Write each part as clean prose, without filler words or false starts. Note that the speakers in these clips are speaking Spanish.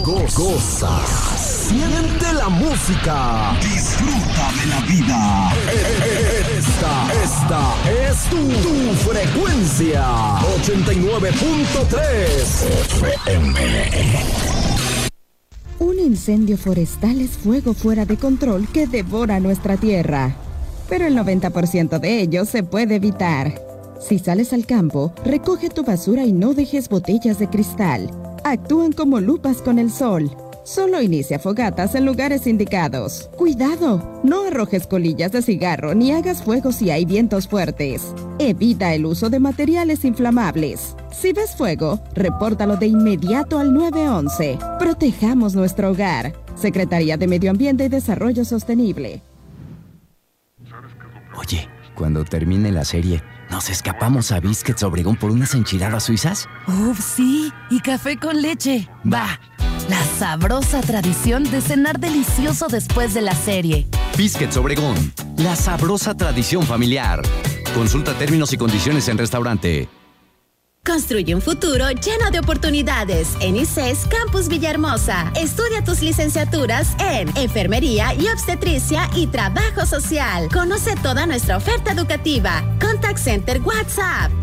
Goza, siente la música, disfruta de la vida. Esta es tu frecuencia 89.3 FM. Un incendio forestal es fuego fuera de control que devora nuestra tierra, pero el 90% de ello se puede evitar. Si sales al campo, recoge tu basura y no dejes botellas de cristal. Actúan como lupas con el sol. Solo inicia fogatas en lugares indicados. ¡Cuidado! No arrojes colillas de cigarro ni hagas fuego si hay vientos fuertes. Evita el uso de materiales inflamables. Si ves fuego, repórtalo de inmediato al 911. Protejamos nuestro hogar. Secretaría de Medio Ambiente y Desarrollo Sostenible. Oye, cuando termine la serie, ¿nos escapamos a Biscuits Obregón por unas enchiladas suizas? Sí, y café con leche. Va. La sabrosa tradición de cenar delicioso después de la serie. Biscuits Obregón, la sabrosa tradición familiar. Consulta términos y condiciones en restaurante. Construye un futuro lleno de oportunidades en ICES Campus Villahermosa. Estudia tus licenciaturas en Enfermería y Obstetricia y Trabajo Social. Conoce toda nuestra oferta educativa. Contact Center WhatsApp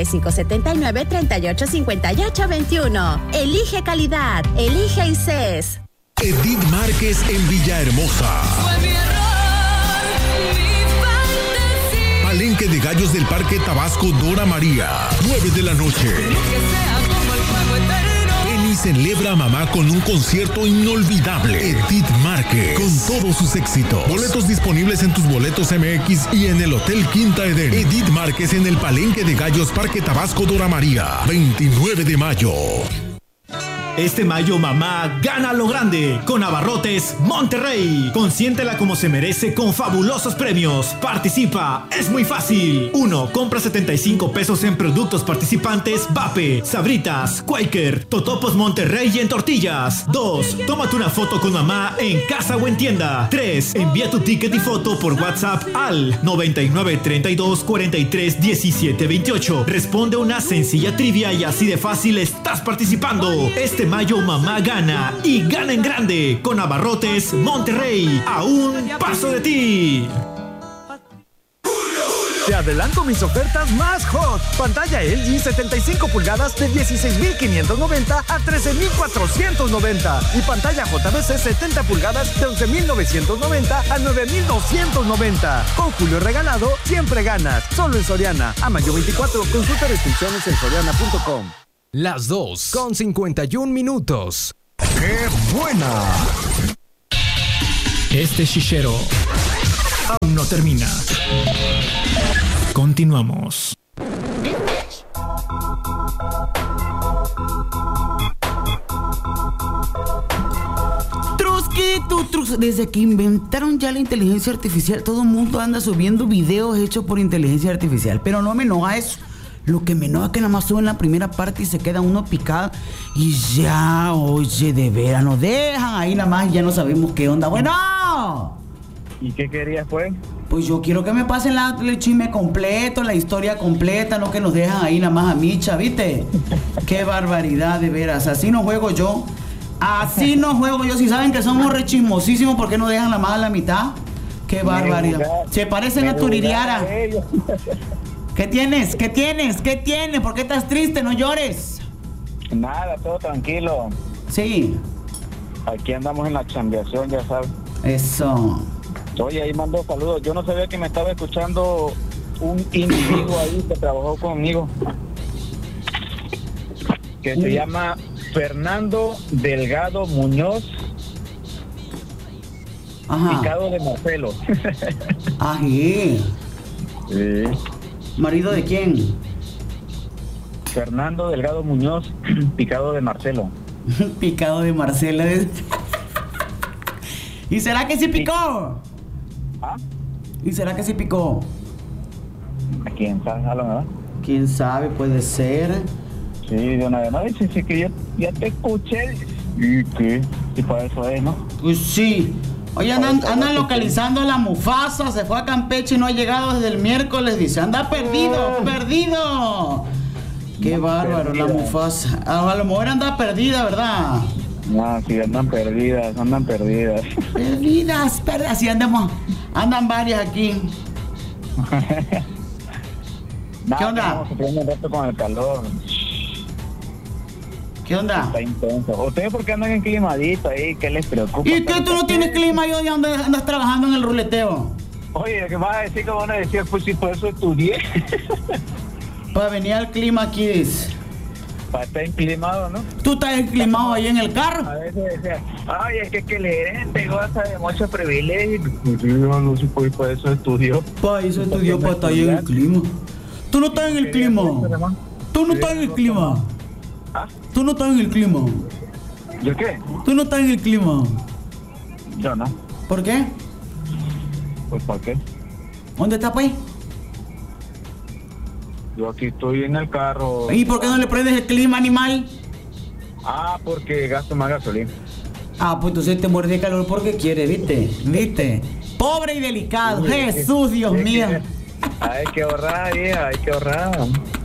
5579-385821. Elige calidad. Elige ICES. Edith Márquez en Villahermosa. Fue mi error, mi fantasía. Palenque de Gallos del Parque Tabasco Dora María. 9 de la noche. Que sea como el fuego eterno. Eni celebra a mamá con un concierto inolvidable. Edith Márquez con todos sus éxitos. Boletos disponibles en tus boletos MX y en el Hotel Quinta Eden. Edith Márquez en el Palenque de Gallos Parque Tabasco Dora María. 29 de mayo. Este mayo mamá gana lo grande con Abarrotes Monterrey. Consiéntela como se merece con fabulosos premios. Participa, es muy fácil. 1. Compra 75 pesos en productos participantes Vape, Sabritas, Quaker, Totopos Monterrey en tortillas. 2. Tómate una foto con mamá en casa o en tienda. 3. Envía tu ticket y foto por WhatsApp al 99 32 43 17 28. Responde una sencilla trivia y así de fácil estás participando. Este mayo mamá gana y gana en grande con Abarrotes Monterrey. A un paso de ti. Te adelanto mis ofertas más hot. Pantalla LG 75 pulgadas de 16,590 a 13,490. Y pantalla JBC 70 pulgadas de 11,990 a 9,290. Con Julio regalado, siempre ganas. Solo en Soriana. A mayo 24, consulta restricciones en soriana.com. Las 2:51. ¡Qué buena! Este chichero aún no termina. Continuamos. Desde que inventaron ya la inteligencia artificial, todo el mundo anda subiendo videos hechos por inteligencia artificial. Pero no me enoja eso. Lo que me enoja es que nada más suben la primera parte y se queda uno picado. Y ya, oye, de veras, nos dejan ahí nada más y ya no sabemos qué onda. ¡Bueno! ¿Y qué querías, pues? Pues yo quiero que me pasen el chisme completo, la historia completa, no que nos dejan ahí nada más a micha, ¿viste? ¡Qué barbaridad, de veras! Así no juego yo. Así no juego yo. Si saben que somos re chismosísimos, ¿por qué nos dejan la más a la mitad? ¡Qué barbaridad! Se parecen a Tuririara. ¿Qué tienes? ¿Qué tienes? ¿Qué tienes? ¿Por qué estás triste? No llores. Nada, todo tranquilo. Sí. Aquí andamos en la chambeación, ya sabes. Eso. Oye, ahí mando saludos. Yo no sabía que me estaba escuchando un individuo ahí que trabajó conmigo. Que se llama Fernando Delgado Muñoz. Ajá. Picado de Marcelo. Ají. Sí. ¿Marido de quién? Fernando Delgado Muñoz, Picado de Marcelo. Picado de Marcelo. ¿Y será que sí picó? ¿Ah? ¿Y será que sí picó? ¿A quién sabe? ¿Verdad? ¿Quién sabe? Puede ser. Sí, de una vez. No, dice que yo ya te escuché. ¿Y qué? Y para eso es, ¿no? Pues sí. Oye, andan localizando a la Mufasa, se fue a Campeche y no ha llegado desde el miércoles, dice, anda perdido, perdido. Qué bárbaro la Mufasa. A lo mejor anda perdida, ¿verdad? No, sí, andan perdidas. Perdidas, sí andamos. Andan varias aquí. ¿Qué onda? Estamos sufriendo un rato con el calor. ¿Qué onda? Está intenso. ¿Ustedes por qué andan en climadito ahí? ¿Qué les preocupa? ¿Y qué tú no tienes clima y hoy andas trabajando en el ruleteo? Oye, ¿qué vas a decir que van a decir? Pues sí, por eso estudié. Para venir al clima aquí, dice. Para estar inclimado, ¿no? ¿Tú estás inclimado ahí en el carro? A veces decía, ay, es que el gerente goza de mucho privilegio. Pues yo no sé, pues por eso estudió. Para eso estudió, para estar ahí en el clima. ¿Tú no estás en el clima? ¿Tú no estás en el clima? ¿Ah? ¿Tú no estás en el clima? ¿Yo qué? ¿Tú no estás en el clima? Yo no. ¿Por qué? Pues ¿para qué? ¿Dónde estás, pues? Yo aquí estoy en el carro. ¿Y por qué no le prendes el clima, animal? Ah, porque gasto más gasolina. Ah, pues entonces te mueres de calor porque quiere, ¿viste? Pobre y delicado. Sí, Jesús, Dios mío. Hay que ahorrar, hija, hay que ahorrar.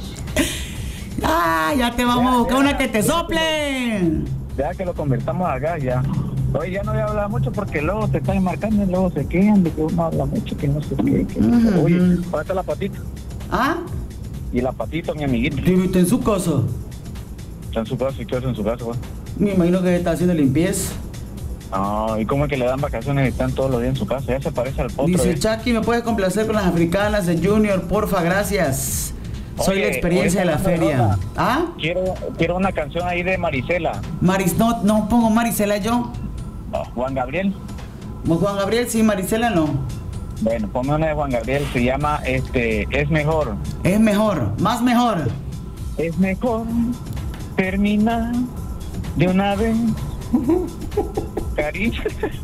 Ah, ya te vamos a buscar una que te sople. Ya que lo convertamos a gas, ya. Hoy ya no voy a hablar mucho porque luego te están marcando y luego se quejan de que uno habla mucho, que no sé qué. Oye, ¿dónde está la patita? ¿Ah? Y la patita, mi amiguito. ¿Está en su casa? Está en su casa, ¿y qué hace en su casa, güey? Me imagino que está haciendo limpieza. No, ¿y cómo es que le dan vacaciones y están todos los días en su casa? Ya se parece al potro. Dice Chucky, ¿me puedes complacer con las africanas de Junior? Porfa, gracias. Soy la experiencia de la feria. ¿Ah? Quiero una canción ahí de Marisela. No pongo Marisela yo. No, Juan Gabriel. Juan Gabriel, sí, Marisela no. Bueno, ponme una de Juan Gabriel, se llama Es Mejor. Es mejor, más mejor. Es mejor terminar de una vez. Cariño.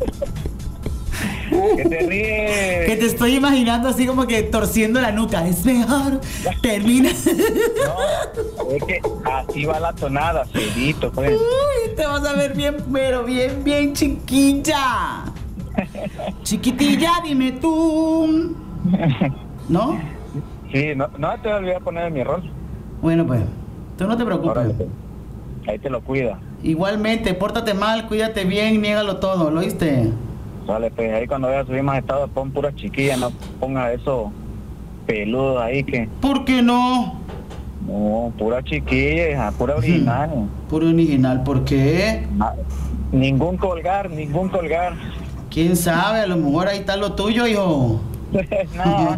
Que te ríes. Que te estoy imaginando así como que torciendo la nuca. Es mejor, termina. No, es que así va la tonada, cedito, pues. Uy, te vas a ver bien, pero bien chiquilla. Chiquitilla, dime tú. ¿No? Sí, no te voy a olvidar poner mi rol. Bueno, pues, tú no te preocupes. Órale, pues. Ahí te lo cuida. Igualmente, pórtate mal, cuídate bien, niégalo todo, ¿lo oíste? Vale, pues ahí cuando veas subir más estado, pon pura chiquilla, no ponga eso peludo ahí que... ¿Por qué no? No, pura chiquilla, pura original. Pura original, ¿por qué? Ningún colgar. ¿Quién sabe? A lo mejor ahí está lo tuyo, hijo. No.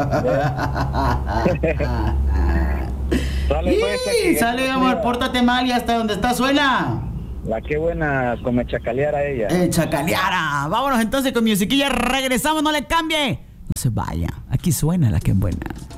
Sale, amor, pórtate mal y hasta donde está suena. La que buena, come chacalear a ella. Chacaleara. Vámonos entonces con musiquilla, regresamos, no le cambie. No se vaya, aquí suena la que buena.